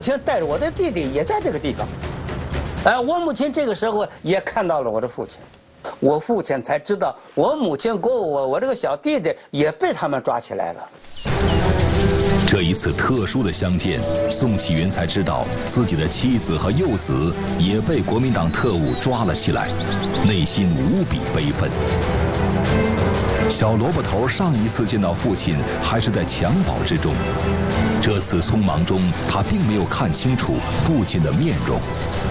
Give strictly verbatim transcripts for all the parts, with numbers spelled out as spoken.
亲带着我的弟弟也在这个地方，哎，我母亲这个时候也看到了我的父亲，我父亲才知道我母亲过我，我这个小弟弟也被他们抓起来了。 这一次特殊的相见，宋启云才知道自己的妻子和幼子也被国民党特务抓了起来，内心无比悲愤。小萝卜头上一次见到父亲还是在襁褓之中，这次匆忙中他并没有看清楚父亲的面容。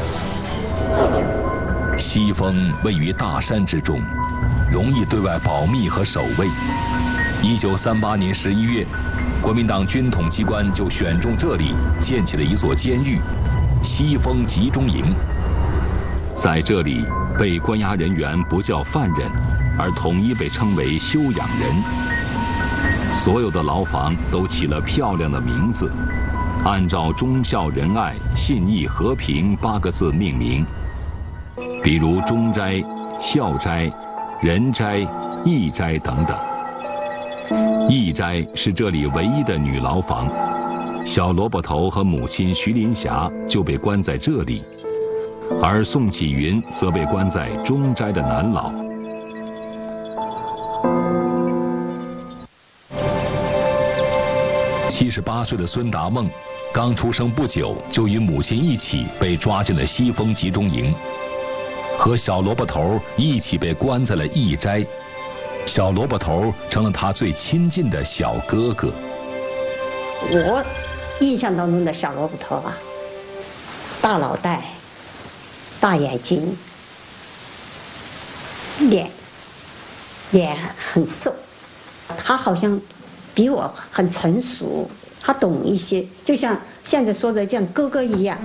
西峰位于大山之中，容易对外保密和守卫。一九三八年十一月，国民党军统机关就选中这里建起了一座监狱——西峰集中营。在这里，被关押人员不叫犯人，而统一被称为休养人。所有的牢房都起了漂亮的名字，按照忠孝仁爱、信义和平八个字命名，比如忠斋、孝斋、仁斋、义斋等等。义斋是这里唯一的女牢房，小萝卜头和母亲徐林霞就被关在这里，而宋启云则被关在忠斋的南牢。七十八岁的孙达梦刚出生不久，就与母亲一起被抓进了西峰集中营，和小萝卜头一起被关在了义斋。小萝卜头成了他最亲近的小哥哥。 我印象当中的小萝卜头啊，大脑袋，大眼睛，脸脸很瘦，他好像比我很成熟，他懂一些，就像现在说的像哥哥一样。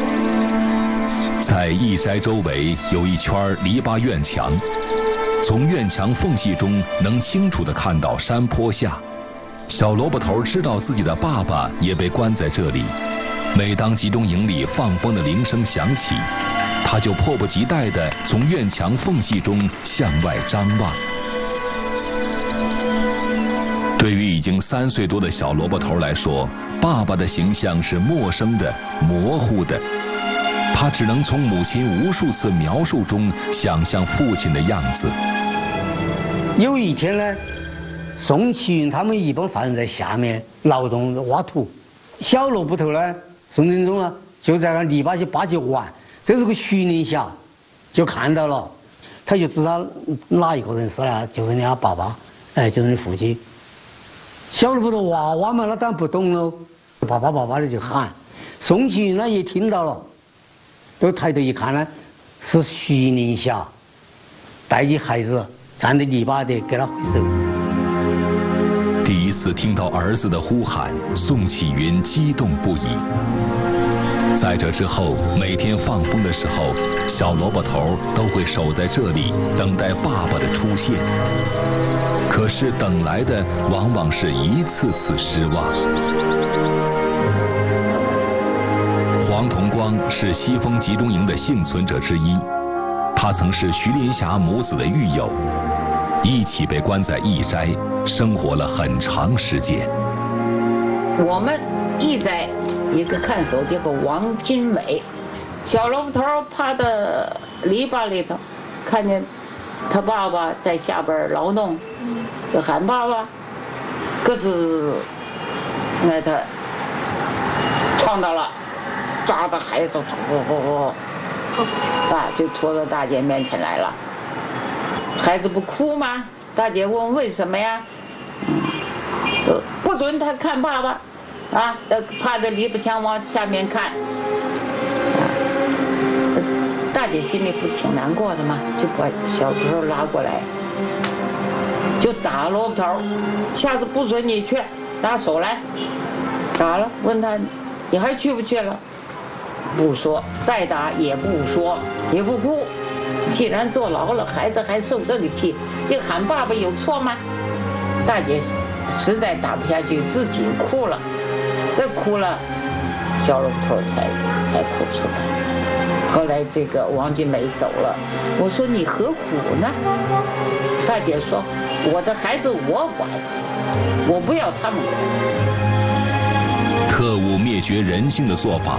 在义斋周围有一圈篱笆院墙，从院墙缝隙中能清楚地看到山坡下。小萝卜头知道自己的爸爸也被关在这里，每当集中营里放风的铃声响起，他就迫不及待地从院墙缝隙中向外张望。对于已经三岁多的小萝卜头来说，爸爸的形象是陌生的、模糊的，他只能从母亲无数次描述中想象父亲的样子。 有一天呢，宋启云他们一帮犯人在下面劳动挖土，小萝卜头呢，宋振中呢就在那篱笆去扒去玩，这是个徐林霞就看到了，他就知道哪一个人是呢，就是你爸爸，哎，就是你父亲。小萝卜头娃娃嘛，他当然不懂喽，爸爸爸爸的就喊。宋启云呢也听到了，都抬头一看呢，是徐林霞带起孩子站在篱笆的给他挥手。 第一次听到儿子的呼喊，宋启云激动不已。在这之后，每天放风的时候，小萝卜头都会守在这里等待爸爸的出现。可是等来的往往是一次次失望。黄同光是西峰集中营的幸存者之一，他曾是徐林霞母子的狱友，一起被关在义斋，生活了很长时间。 我们义斋一个看守叫个王金伟，小萝卜头趴到篱笆里头，看见他爸爸在下边劳动，就喊爸爸，可是那他撞到了，抓着孩子，啊，就拖到大姐面前来了。孩子不哭吗？大姐问为什么呀？嗯，就不准他看爸爸，啊，趴在篱笆墙往下面看。大姐心里不挺难过的吗？就把小头拉过来，就打萝卜头，下次不准你去，拿手来，打了，问他，你还去不去了？不说，再打也不说，也不哭。既然坐牢了，孩子还受这个气，这喊爸爸有错吗？大姐实在打不下去，自己哭了，这哭了，小萝卜头才才哭出来。后来这个王金梅走了，我说你何苦呢？大姐说我的孩子我管，我不要他们管。 特务灭绝人性的做法